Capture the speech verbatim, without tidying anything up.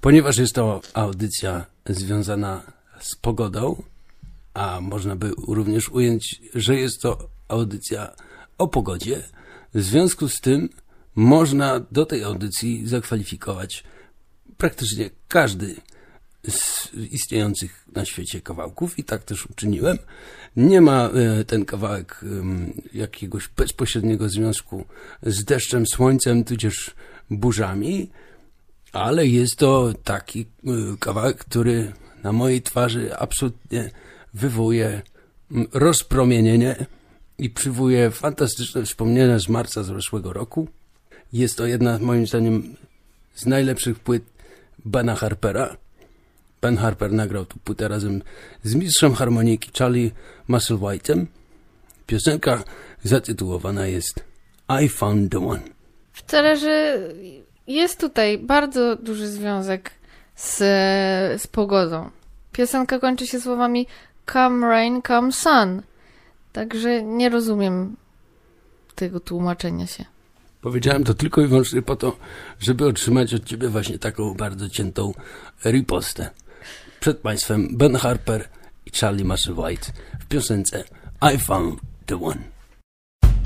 Ponieważ jest to audycja związana z pogodą, a można by również ująć, że jest to audycja o pogodzie, w związku z tym można do tej audycji zakwalifikować praktycznie każdy z istniejących na świecie kawałków i tak też uczyniłem. Nie ma e, ten kawałek e, jakiegoś bezpośredniego związku z deszczem, słońcem, tudzież burzami, ale jest to taki e, kawałek, który na mojej twarzy absolutnie wywołuje rozpromienienie i przywołuje fantastyczne wspomnienia z marca zeszłego roku. Jest to jedna, moim zdaniem, z najlepszych płyt Bena Harpera. Ben Harper nagrał tu płytę razem z mistrzem harmoniki Charlie Musselwhite'em. Piosenka zatytułowana jest I Found the One. Wcale, że jest tutaj bardzo duży związek z, z pogodą. Piosenka kończy się słowami Come rain, come sun. Także nie rozumiem tego tłumaczenia się. Powiedziałem to tylko i wyłącznie po to, żeby otrzymać od ciebie właśnie taką bardzo ciętą ripostę. Przed państwem Ben Harper i Charlie Musselwhite w piosence I Found the One.